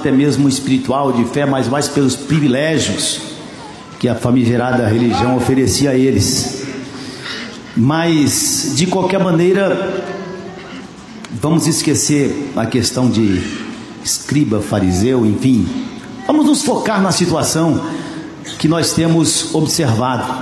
até mesmo espiritual, de fé, mas mais pelos privilégios que a famigerada religião oferecia a eles. Mas, de qualquer maneira, vamos esquecer a questão de escriba, fariseu, enfim. Vamos nos focar na situação que nós temos observado.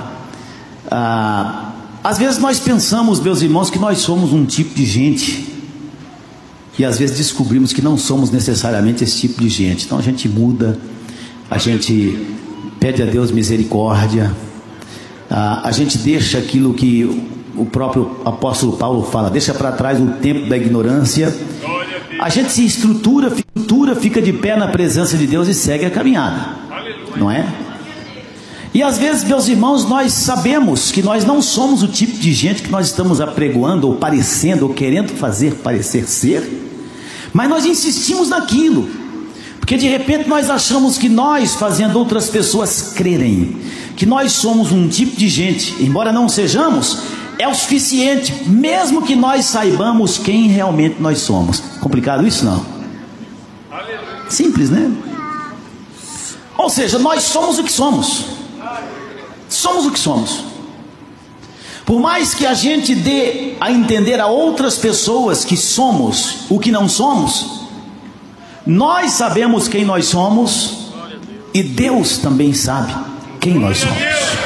Às vezes nós pensamos, meus irmãos, que nós somos um tipo de gente, e às vezes descobrimos que não somos necessariamente esse tipo de gente. Então a gente muda, a gente pede a Deus misericórdia, a gente deixa aquilo que o próprio apóstolo Paulo fala, deixa para trás o tempo da ignorância, a gente se estrutura, fica de pé na presença de Deus e segue a caminhada, não é? E às vezes, meus irmãos, nós sabemos que nós não somos o tipo de gente que nós estamos apregoando, ou parecendo, ou querendo fazer parecer ser, mas nós insistimos naquilo, porque de repente nós achamos que nós, fazendo outras pessoas crerem que nós somos um tipo de gente, embora não sejamos, é o suficiente, mesmo que nós saibamos quem realmente nós somos. Complicado isso, não? Simples, né? Ou seja, nós somos o que somos. Somos o que somos. Por mais que a gente dê a entender a outras pessoas que somos o que não somos, nós sabemos quem nós somos, e Deus também sabe quem nós somos.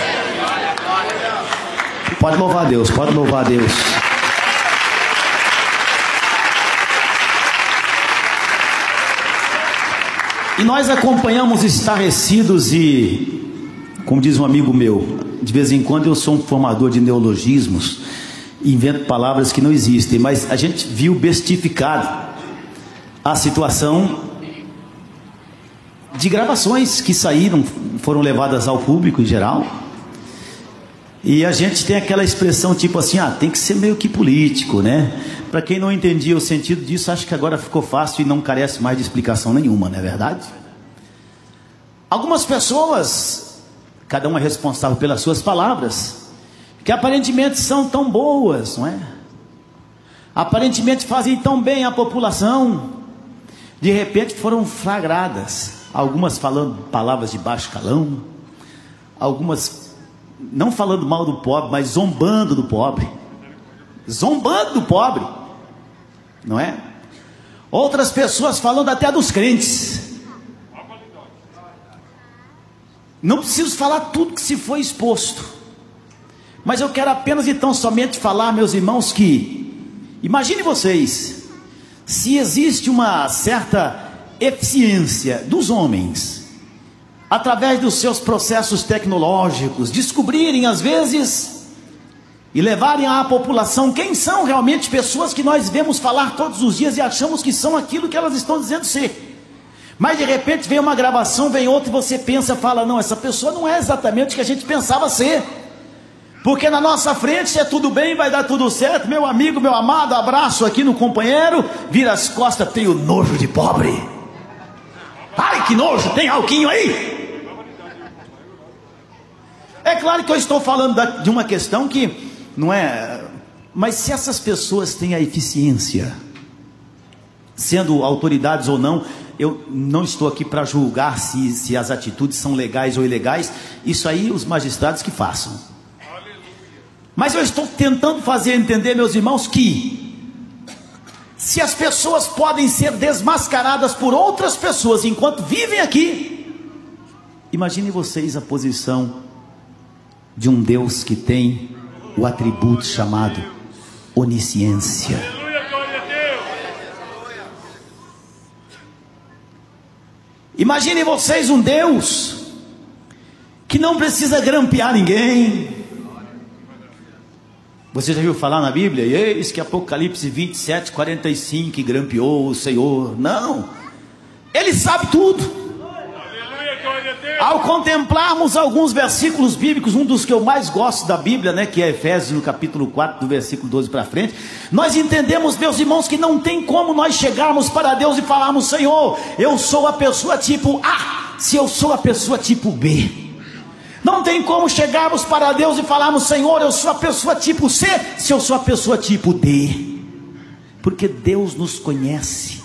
Pode louvar a Deus, pode louvar a Deus. E nós acompanhamos estarrecidos e, como diz um amigo meu, de vez em quando eu sou um formador de neologismos, invento palavras que não existem, mas a gente viu bestificado a situação de gravações que saíram, foram levadas ao público em geral, e a gente tem aquela expressão tipo assim, tem que ser meio que político, né? Para quem não entendia o sentido disso, acho que agora ficou fácil e não carece mais de explicação nenhuma, não é verdade? Algumas pessoas, cada um é responsável pelas suas palavras, que aparentemente são tão boas, não é? Aparentemente fazem tão bem à população, de repente foram flagradas, algumas falando palavras de baixo calão, algumas não falando mal do pobre, mas zombando do pobre, não é? Outras pessoas falando até dos crentes. Não preciso falar tudo que se foi exposto, mas eu quero apenas então somente falar, meus irmãos, que imagine vocês, se existe uma certa eficiência dos homens, através dos seus processos tecnológicos, descobrirem às vezes e levarem à população quem são realmente pessoas que nós vemos falar todos os dias e achamos que são aquilo que elas estão dizendo ser. Mas de repente vem uma gravação, vem outra e você pensa, fala, não, essa pessoa não é exatamente o que a gente pensava ser, porque na nossa frente é tudo bem, vai dar tudo certo, meu amigo, meu amado, abraço aqui no companheiro, vira as costas, tem o nojo de pobre. Ai, que nojo, tem alquinho aí? É claro que eu estou falando de uma questão que não é, mas se essas pessoas têm a eficiência, sendo autoridades ou não, eu não estou aqui para julgar se as atitudes são legais ou ilegais, isso aí os magistrados que façam. Mas eu estou tentando fazer entender, meus irmãos, que se as pessoas podem ser desmascaradas por outras pessoas enquanto vivem aqui, imaginem vocês a posição de um Deus que tem o atributo chamado onisciência. Imaginem vocês um Deus que não precisa grampear ninguém. Você já viu falar na Bíblia? E eis que Apocalipse 27, 45, que grampeou o Senhor. Não, Ele sabe tudo. Ao contemplarmos alguns versículos bíblicos, um dos que eu mais gosto da Bíblia, né, que é Efésios no capítulo 4, do versículo 12 para frente, nós entendemos, meus irmãos, que não tem como nós chegarmos para Deus e falarmos, Senhor, eu sou a pessoa tipo A, se eu sou a pessoa tipo B. Não tem como chegarmos para Deus e falarmos, Senhor, eu sou a pessoa tipo C, se eu sou a pessoa tipo D. Porque Deus nos conhece.